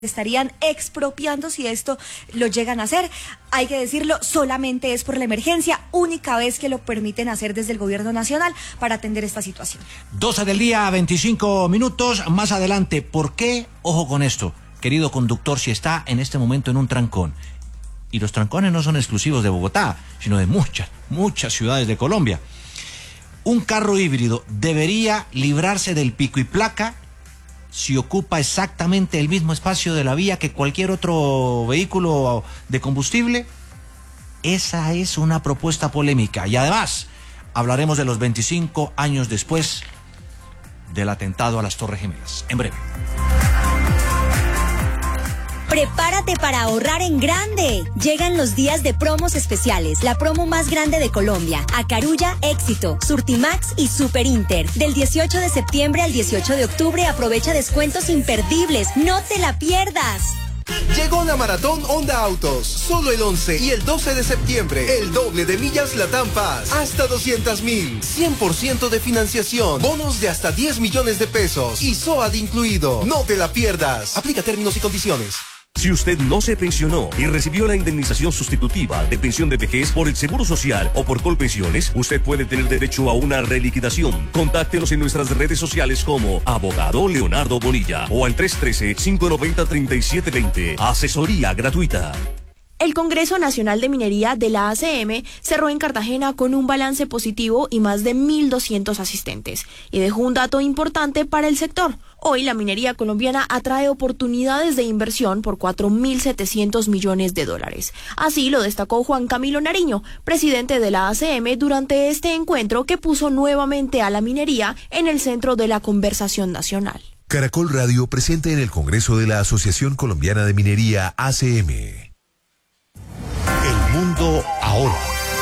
estarían expropiando si esto lo llegan a hacer. Hay que decirlo, solamente es por la emergencia, única vez que lo permiten hacer desde el gobierno nacional para atender esta situación. 12 del día, 25 minutos, más adelante. ¿Por qué? Ojo con esto, querido conductor, si está en este momento en un trancón, y los trancones no son exclusivos de Bogotá, sino de muchas ciudades de Colombia. Un carro híbrido debería librarse del pico y placa si ocupa exactamente el mismo espacio de la vía que cualquier otro vehículo de combustible. Esa es una propuesta polémica. Y además, hablaremos de los 25 años después del atentado a las Torres Gemelas. En breve. Prepárate para ahorrar en grande. Llegan los días de promos especiales, la promo más grande de Colombia. Acarulla, Éxito, Surtimax y Super Inter. Del 18 de septiembre al 18 de octubre aprovecha descuentos imperdibles. No te la pierdas. Llegó la Maratón Honda Autos. Solo el 11 y el 12 de septiembre. El doble de millas Latam Paz. Hasta 200,000. 100% de financiación. Bonos de hasta 10 millones de pesos. Y SOAT incluido. No te la pierdas. Aplica términos y condiciones. Si usted no se pensionó y recibió la indemnización sustitutiva de pensión de vejez por el Seguro Social o por Colpensiones, usted puede tener derecho a una reliquidación. Contáctenos en nuestras redes sociales como Abogado Leonardo Bonilla o al 313-590-3720. Asesoría gratuita. El Congreso Nacional de Minería de la ACM cerró en Cartagena con un balance positivo y más de 1.200 asistentes, y dejó un dato importante para el sector. Hoy la minería colombiana atrae oportunidades de inversión por 4.700 millones de dólares. Así lo destacó Juan Camilo Nariño, presidente de la ACM, durante este encuentro que puso nuevamente a la minería en el centro de la conversación nacional. Caracol Radio presente en el Congreso de la Asociación Colombiana de Minería ACM. El mundo ahora.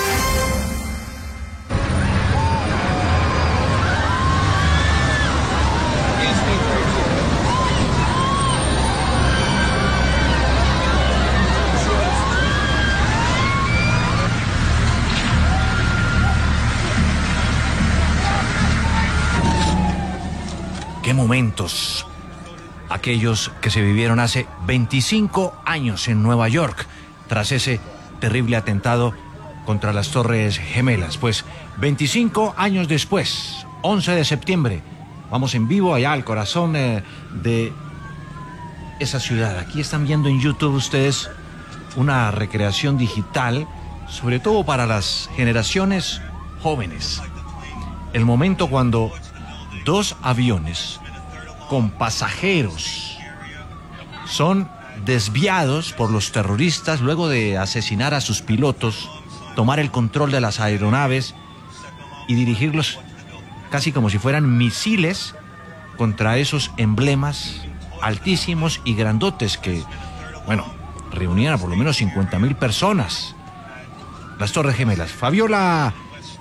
Qué momentos aquellos que se vivieron hace 25 años en Nueva York, tras ese terrible atentado contra las Torres Gemelas. Pues 25 años después, 11 de septiembre, vamos en vivo allá al corazón de esa ciudad. Aquí están viendo en YouTube ustedes una recreación digital, sobre todo para las generaciones jóvenes. El momento cuando 2 aviones con pasajeros son desviados por los terroristas luego de asesinar a sus pilotos, tomar el control de las aeronaves y dirigirlos casi como si fueran misiles contra esos emblemas altísimos y grandotes que, bueno, reunían a por lo menos 50,000 personas. Las Torres Gemelas. Fabiola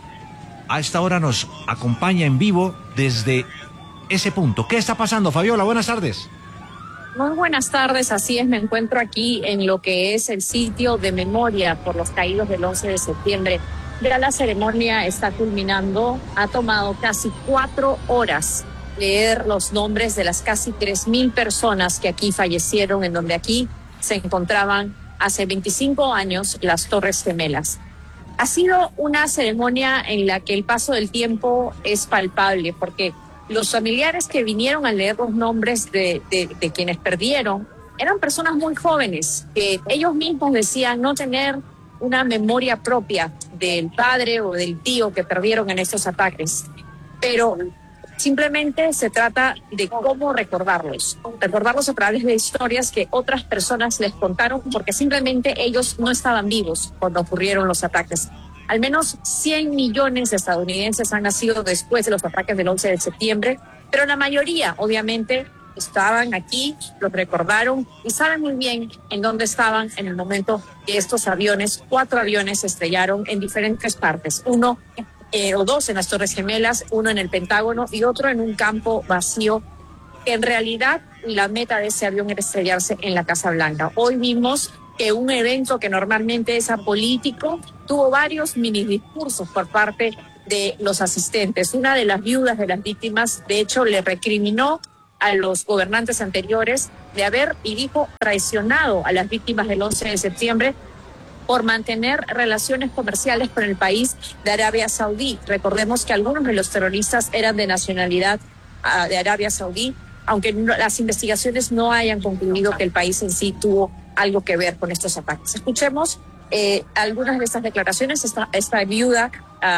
a esta hora nos acompaña en vivo desde ese punto. ¿Qué está pasando, Fabiola? Buenas tardes. Muy buenas tardes, así es, me encuentro aquí en lo que es el sitio de memoria por los caídos del 11 de septiembre. Ya la ceremonia está culminando, ha tomado casi 4 horas leer los nombres de las casi 3,000 personas que aquí fallecieron, en donde aquí se encontraban hace 25 años las Torres Gemelas. Ha sido una ceremonia en la que el paso del tiempo es palpable, porque los familiares que vinieron a leer los nombres de quienes perdieron eran personas muy jóvenes, que ellos mismos decían no tener una memoria propia del padre o del tío que perdieron en estos ataques. Pero simplemente se trata de cómo recordarlos a través de historias que otras personas les contaron, porque simplemente ellos no estaban vivos cuando ocurrieron los ataques. Al menos 100 millones de estadounidenses han nacido después de los ataques del 11 de septiembre, pero la mayoría, obviamente, estaban aquí, los recordaron y saben muy bien en dónde estaban en el momento que estos aviones, 4 aviones, se estrellaron en diferentes partes. Uno o 2 en las Torres Gemelas, uno en el Pentágono y otro en un campo vacío. En realidad, la meta de ese avión era estrellarse en la Casa Blanca. Hoy vimos que un evento que normalmente es apolítico tuvo varios mini discursos por parte de los asistentes. Una de las viudas de las víctimas, de hecho, le recriminó a los gobernantes anteriores de haber, y dijo, traicionado a las víctimas del 11 de septiembre por mantener relaciones comerciales con el país de Arabia Saudí. Recordemos que algunos de los terroristas eran de nacionalidad de Arabia Saudí, aunque las investigaciones no hayan concluido que el país en sí tuvo algo que ver con estos ataques. Escuchemos algunas de estas declaraciones. Esta viuda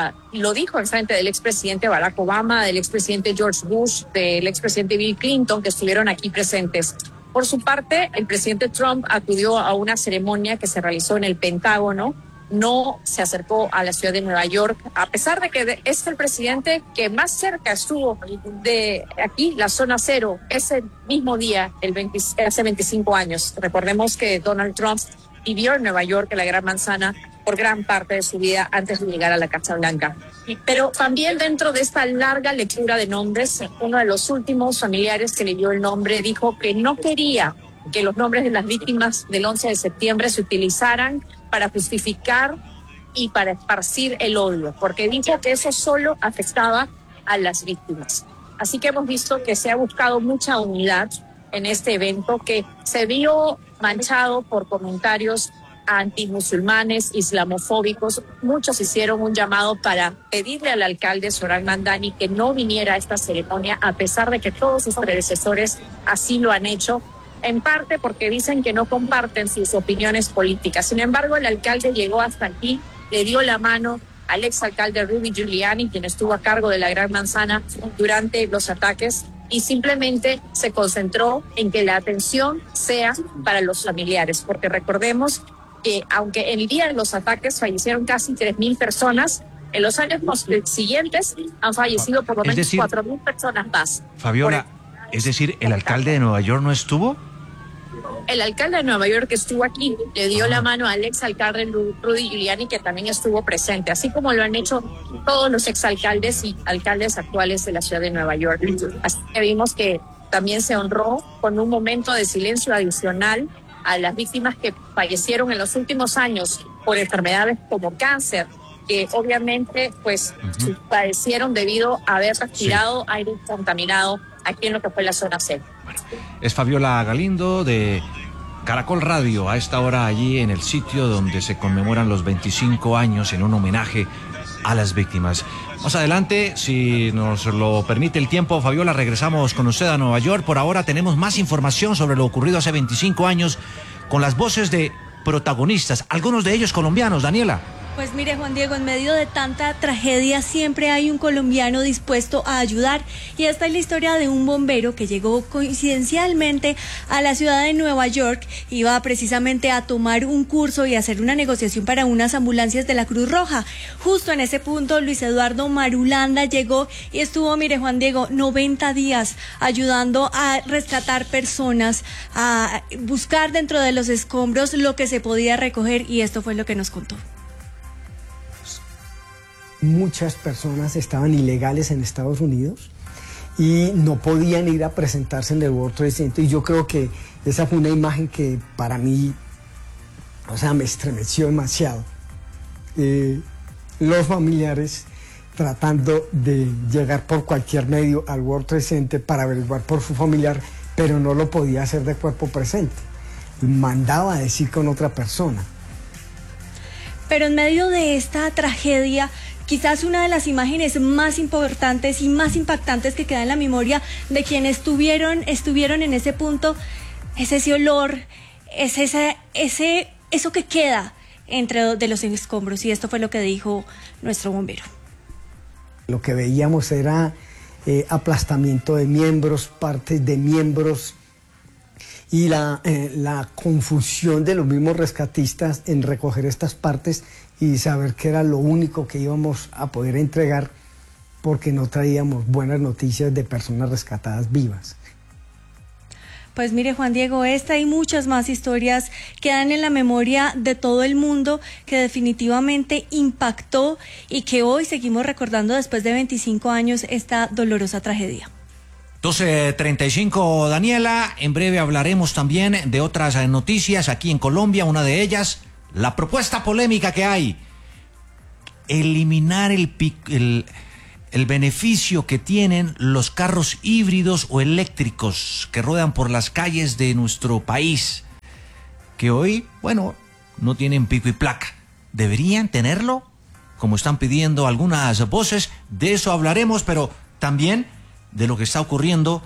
lo dijo en frente del expresidente Barack Obama, del expresidente George Bush, del expresidente Bill Clinton, que estuvieron aquí presentes. Por su parte, el presidente Trump acudió a una ceremonia que se realizó en el Pentágono. No se acercó a la ciudad de Nueva York, a pesar de que es el presidente que más cerca estuvo de aquí, la zona cero, ese mismo día, hace 25 años. Recordemos que Donald Trump vivió en Nueva York, en la Gran Manzana, por gran parte de su vida antes de llegar a la Casa Blanca. Pero también dentro de esta larga lectura de nombres, uno de los últimos familiares que leyó el nombre dijo que no quería que los nombres de las víctimas del 11 de septiembre se utilizaran para justificar y para esparcir el odio, porque dijo que eso solo afectaba a las víctimas. Así que hemos visto que se ha buscado mucha unidad en este evento, que se vio manchado por comentarios antimusulmanes, islamofóbicos. Muchos hicieron un llamado para pedirle al alcalde Zoran Mandani que no viniera a esta ceremonia, a pesar de que todos sus predecesores así lo han hecho, en parte porque dicen que no comparten sus opiniones políticas. Sin embargo, el alcalde llegó hasta aquí, le dio la mano al exalcalde Rudy Giuliani, quien estuvo a cargo de la Gran Manzana durante los ataques, y simplemente se concentró en que la atención sea para los familiares, porque recordemos que aunque el día de los ataques fallecieron casi 3.000 personas, en los años siguientes han fallecido por lo menos 4.000 personas más. Fabiola, es decir, ¿el alcalde de Nueva York no estuvo? El alcalde de Nueva York estuvo aquí, le dio la mano al exalcalde Rudy Giuliani, que también estuvo presente, así como lo han hecho todos los exalcaldes y alcaldes actuales de la ciudad de Nueva York. Así que vimos que también se honró con un momento de silencio adicional a las víctimas que fallecieron en los últimos años por enfermedades como cáncer, que obviamente pues padecieron debido a haber respirado aire contaminado aquí en lo que fue la zona C. Bueno, es Fabiola Galindo de Caracol Radio, a esta hora allí en el sitio donde se conmemoran los 25 años en un homenaje a las víctimas. Más adelante, si nos lo permite el tiempo, Fabiola, regresamos con usted a Nueva York. Por ahora tenemos más información sobre lo ocurrido hace 25 años con las voces de protagonistas, algunos de ellos colombianos. Daniela. Pues mire, Juan Diego, en medio de tanta tragedia siempre hay un colombiano dispuesto a ayudar, y esta es la historia de un bombero que llegó coincidencialmente a la ciudad de Nueva York. Iba precisamente a tomar un curso y hacer una negociación para unas ambulancias de la Cruz Roja. Justo en ese punto Luis Eduardo Marulanda llegó y estuvo, mire, Juan Diego, 90 días ayudando a rescatar personas, a buscar dentro de los escombros lo que se podía recoger, y esto fue lo que nos contó. Muchas personas estaban ilegales en Estados Unidos y no podían ir a presentarse en el World Trade Center, y yo creo que esa fue una imagen que para mí, o sea, me estremeció demasiado. Los familiares tratando de llegar por cualquier medio al World Trade Center para averiguar por su familiar, pero no lo podía hacer de cuerpo presente, mandaba a decir con otra persona. Pero en medio de esta tragedia, quizás una de las imágenes más importantes y más impactantes que queda en la memoria de quienes estuvieron en ese punto es ese olor, es eso que queda de los escombros, y esto fue lo que dijo nuestro bombero. Lo que veíamos era aplastamiento de miembros, partes de miembros, y la confusión de los mismos rescatistas en recoger estas partes y saber que era lo único que íbamos a poder entregar, porque no traíamos buenas noticias de personas rescatadas vivas. Pues mire, Juan Diego, esta y muchas más historias quedan en la memoria de todo el mundo, que definitivamente impactó y que hoy seguimos recordando después de 25 años esta dolorosa tragedia. 12:35, Daniela. En breve hablaremos también de otras noticias aquí en Colombia. Una de ellas, la propuesta polémica que hay: eliminar el beneficio que tienen los carros híbridos o eléctricos que ruedan por las calles de nuestro país, que hoy, bueno, no tienen pico y placa. ¿Deberían tenerlo? Como están pidiendo algunas voces. De eso hablaremos, pero también de lo que está ocurriendo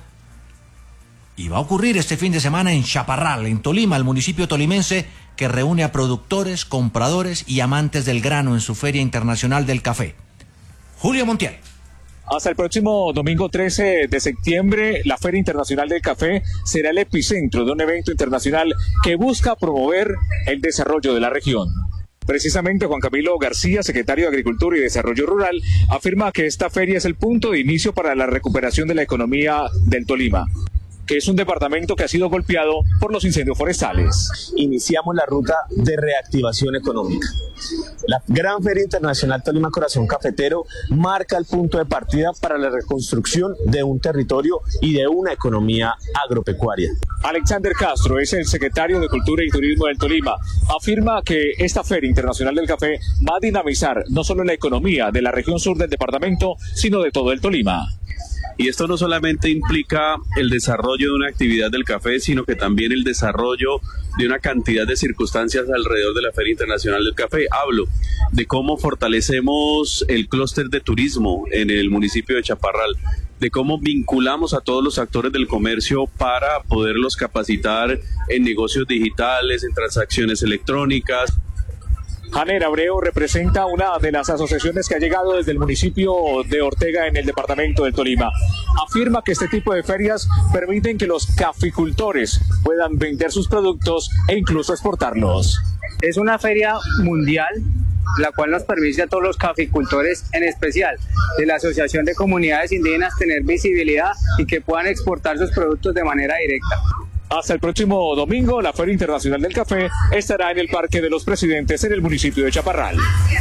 y va a ocurrir este fin de semana en Chaparral, en Tolima, el municipio tolimense que reúne a productores, compradores y amantes del grano en su Feria Internacional del Café. Julio Montiel. Hasta el próximo domingo 13 de septiembre, la Feria Internacional del Café será el epicentro de un evento internacional que busca promover el desarrollo de la región. Precisamente Juan Camilo García, secretario de Agricultura y Desarrollo Rural, afirma que esta feria es el punto de inicio para la recuperación de la economía del Tolima, que es un departamento que ha sido golpeado por los incendios forestales. Iniciamos la ruta de reactivación económica. La Gran Feria Internacional Tolima Corazón Cafetero marca el punto de partida para la reconstrucción de un territorio y de una economía agropecuaria. Alexander Castro es el secretario de Cultura y Turismo del Tolima. Afirma que esta Feria Internacional del Café va a dinamizar no solo la economía de la región sur del departamento, sino de todo el Tolima. Y esto no solamente implica el desarrollo de una actividad del café, sino que también el desarrollo de una cantidad de circunstancias alrededor de la Feria Internacional del Café. Hablo de cómo fortalecemos el clúster de turismo en el municipio de Chaparral, de cómo vinculamos a todos los actores del comercio para poderlos capacitar en negocios digitales, en transacciones electrónicas. Janer Abreu representa una de las asociaciones que ha llegado desde el municipio de Ortega en el departamento del Tolima. Afirma que este tipo de ferias permiten que los caficultores puedan vender sus productos e incluso exportarlos. Es una feria mundial, la cual nos permite a todos los caficultores, en especial de la Asociación de Comunidades Indígenas, tener visibilidad y que puedan exportar sus productos de manera directa. Hasta el próximo domingo, la Feria Internacional del Café estará en el Parque de los Presidentes en el municipio de Chaparral.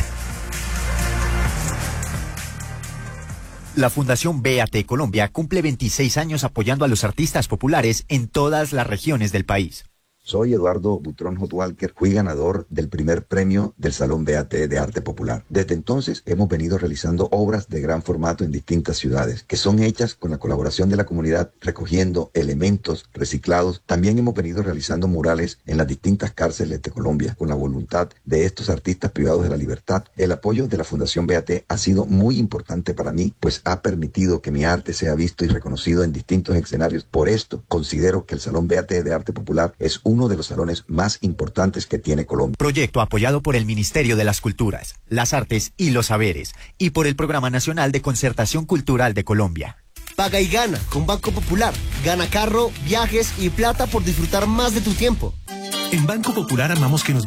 La Fundación BAT Colombia cumple 26 años apoyando a los artistas populares en todas las regiones del país. Soy Eduardo Butrón Hotwalker, fui ganador del primer premio del Salón BAT de Arte Popular. Desde entonces hemos venido realizando obras de gran formato en distintas ciudades, que son hechas con la colaboración de la comunidad, recogiendo elementos reciclados. También hemos venido realizando murales en las distintas cárceles de Colombia, con la voluntad de estos artistas privados de la libertad. El apoyo de la Fundación BAT ha sido muy importante para mí, pues ha permitido que mi arte sea visto y reconocido en distintos escenarios. Por esto, considero que el Salón BAT de Arte Popular es uno de los salones más importantes que tiene Colombia. Proyecto apoyado por el Ministerio de las Culturas, las Artes y los Saberes y por el Programa Nacional de Concertación Cultural de Colombia. Paga y gana con Banco Popular. Gana carro, viajes y plata por disfrutar más de tu tiempo. En Banco Popular amamos que nos